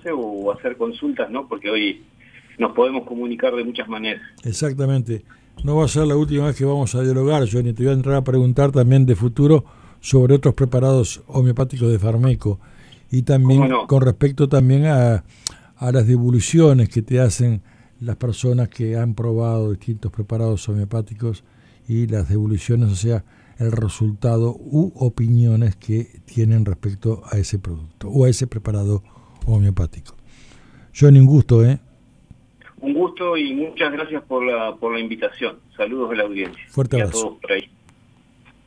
informarse o hacer consultas, ¿no? Porque hoy nos podemos comunicar de muchas maneras. Exactamente. No va a ser la última vez que vamos a dialogar, Johnny. Te voy a entrar a preguntar también de futuro sobre otros preparados homeopáticos de Farmeco y ¿Cómo también no? con respecto también a las devoluciones que te hacen las personas que han probado distintos preparados homeopáticos y las devoluciones, o sea, el resultado u opiniones que tienen respecto a ese producto o a ese preparado homeopático. Johnny, un gusto, ¿eh? Un gusto y muchas gracias por la invitación. Saludos de la audiencia Fuerte y a abrazo. todos por ahí.